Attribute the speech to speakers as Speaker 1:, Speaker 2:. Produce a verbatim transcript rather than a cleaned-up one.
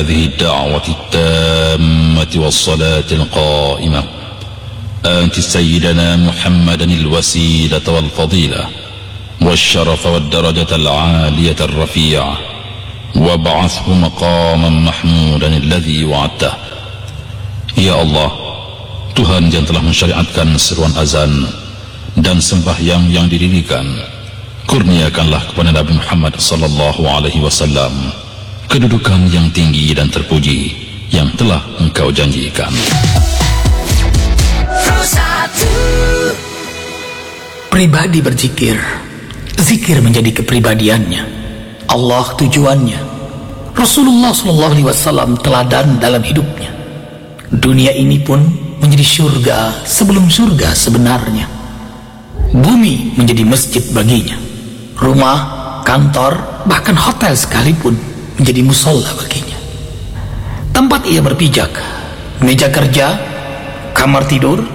Speaker 1: هذه الدعوة التامة والصلاة القائمة آت سيدنا محمدا الوسيلة والفضيلة والشرف والدرجة العالية الرفيعة وابعثه مقاما محمودا الذي وعدته. Ya Allah, Tuhan yang telah mensyariatkan seruan azan dan sembahyang yang didirikan, kurniakanlah kepada Nabi Muhammad sallallahu alaihi wasallam kedudukan yang tinggi dan terpuji yang telah Engkau janjikan.
Speaker 2: Pribadi berzikir, zikir menjadi kepribadiannya, Allah tujuannya, Rasulullah sallallahu alaihi wasallam teladan dalam hidupnya. Dunia ini pun menjadi surga sebelum surga sebenarnya. Bumi menjadi masjid baginya. Rumah, kantor, bahkan hotel sekalipun menjadi musola baginya. Tempat ia berpijak, meja kerja, kamar tidur,